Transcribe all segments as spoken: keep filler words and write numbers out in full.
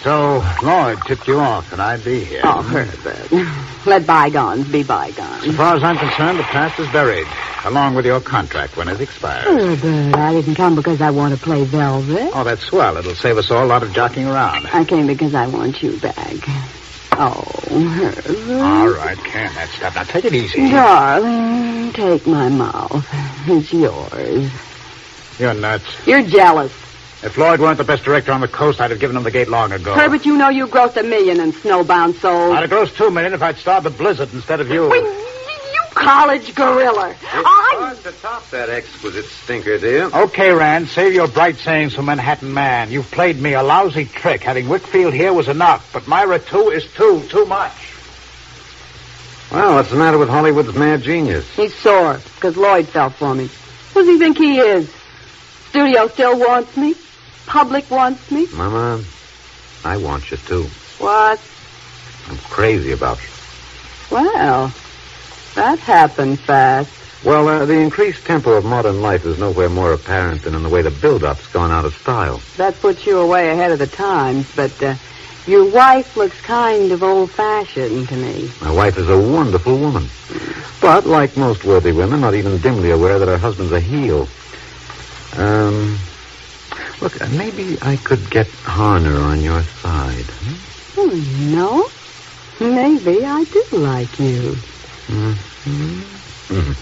So Lloyd tipped you off that I'd be here. Oh, Herbert. Let bygones be bygones. As far as I'm concerned, the past is buried, along with your contract when it expires. Herbert, I didn't come because I want to play velvet. Oh, that's swell. It'll save us all a lot of jockeying around. I came because I want you back. Oh, Herbert. All right, can that stuff. Now, take it easy. Darling, take my mouth. It's yours. You're nuts. You're jealous. If Lloyd weren't the best director on the coast, I'd have given him the gate long ago. Herbert, you know you grossed a million in snowbound souls. I'd have grossed two million if I'd starved the blizzard instead of you. Wait, you college gorilla. It's I... hard to top that exquisite stinker, dear. Okay, Rand, save your bright sayings for Manhattan Man. You've played me a lousy trick. Having Wickfield here was enough, but Myra, too, is too, too much. Well, what's the matter with Hollywood's mad genius? He's sore because Lloyd fell for me. Who does he think he is? Studio still wants me. Public wants me. Mama, I want you, too. What? I'm crazy about you. Well, that happened fast. Well, uh, the increased tempo of modern life is nowhere more apparent than in the way the build-up's gone out of style. That puts you away ahead of the times, but uh, your wife looks kind of old-fashioned to me. My wife is a wonderful woman. But, like most worthy women, not even dimly aware that her husband's a heel. Um... Look, uh, maybe I could get Harner on your side. Hmm? Oh, no. Maybe I do like you. Mm-hmm. Mm-hmm.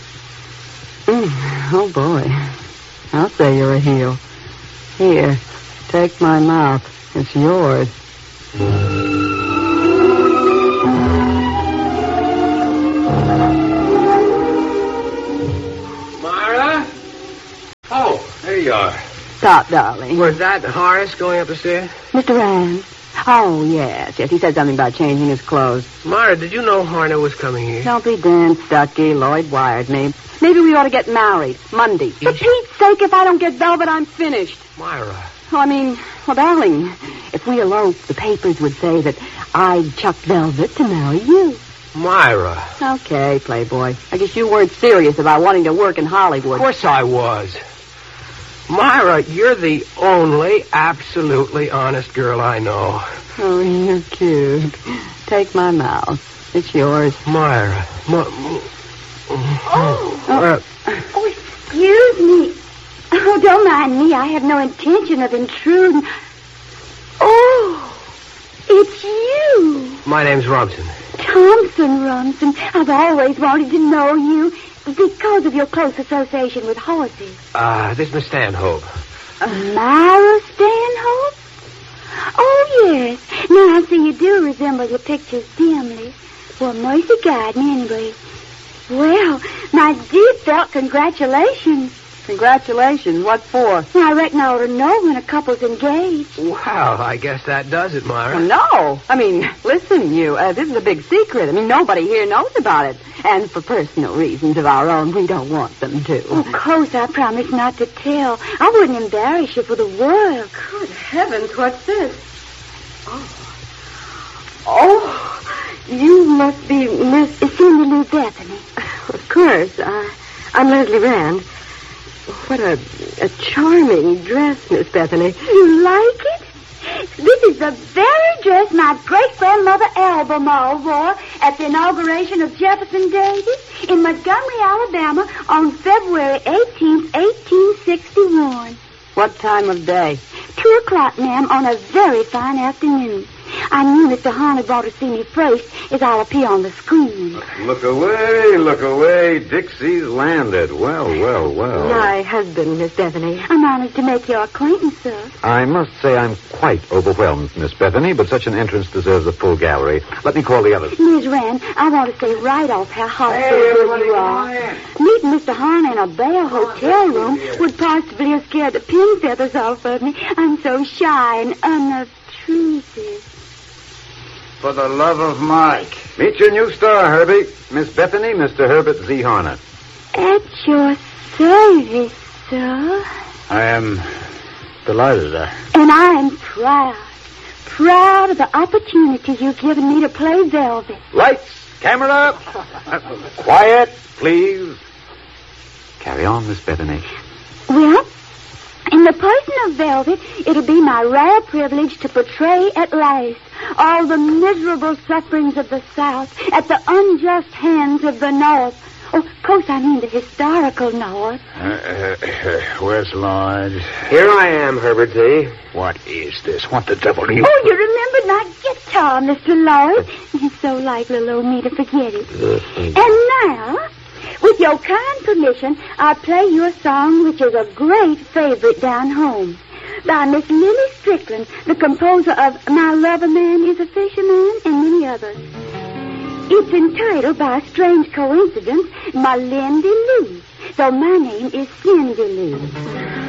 Mm, oh, boy. I'll say you're a heel. Here, take my mouth. It's yours. Myra? Oh, there you are. Stop, darling. Was that Horace going up the stairs? Mister Rand. Oh, yes, yes. He said something about changing his clothes. Myra, did you know Harner was coming here? Don't be damn Stucky. Lloyd wired me. Maybe we ought to get married Monday. For Pete's sake, if I don't get velvet, I'm finished. Myra. Oh, I mean, well, darling, if we elope, the papers would say that I'd chuck velvet to marry you. Myra. Okay, Playboy. I guess you weren't serious about wanting to work in Hollywood. Of course I was. Myra, you're the only absolutely honest girl I know. Oh, you're cute. Take my mouth. It's yours. Myra. My, oh. Uh, oh, excuse me. Oh, don't mind me. I have no intention of intruding. Oh, it's you. My name's Robson. Thompson Robson. I've always wanted to know you. Because of your close association with horses. Ah, uh, this is Miss Stanhope. Uh, Myra Stanhope? Oh, yes. Now, I see you do resemble your pictures dimly. Well, mercy guide me anyway. Well, my deep-felt congratulations. Congratulations. What for? I reckon I ought to know when a couple's engaged. Well, I guess that does it, Myra. Well, no. I mean, listen, you. Uh, this is a big secret. I mean, nobody here knows about it. And for personal reasons of our own, we don't want them to. Of course, I promise not to tell. I wouldn't embarrass you for the world. Good heavens, what's this? Oh. Oh, you must be Miss... It's Cindy Lou Bethany. Of course. Uh, I'm Leslie Rand. What a, a charming dress, Miss Bethany. You like it? This is the very dress my great-grandmother Albemarle wore at the inauguration of Jefferson Davis in Montgomery, Alabama on February eighteenth, eighteen sixty-one. What time of day? Two o'clock, ma'am, on a very fine afternoon. I knew Mister Harney brought to see me first, as I'll appear on the screen. Look away, look away. Dixie's landed. Well, well, well. My husband, Miss Bethany. I'm honored to make your acquaintance, sir. I must say I'm quite overwhelmed, Miss Bethany, but such an entrance deserves a full gallery. Let me call the others. Miss Rand, I want to say right off how hospitable you are. Meeting Mister Harney in a bare hotel room would possibly have scared the pin feathers off of me. I'm so shy and unobtrusive. For the love of Mike. Meet your new star, Herbie. Miss Bethany, Mister Herbert Z. Harner. At your service, sir. I am delighted, sir. And I am proud. Proud of the opportunity you've given me to play velvet. Lights, camera. Quiet, please. Carry on, Miss Bethany. Well, In the person of Velvet, it'll be my rare privilege to portray at last all the miserable sufferings of the South at the unjust hands of the North. Oh, of course, I mean the historical North. Uh, uh, uh, where's Lloyd? Here I am, Herbert Z. What is this? What the devil are you... Oh, you remembered my guitar, Mister Lloyd. It's so like little old me to forget it. And now, with your kind permission, I'll play you a song which is a great favorite down home. By Miss Lily Strickland, the composer of My Lover Man is a Fisherman and many others. It's entitled, by a strange coincidence, My Lindy Lou. So my name is Cindy Lou.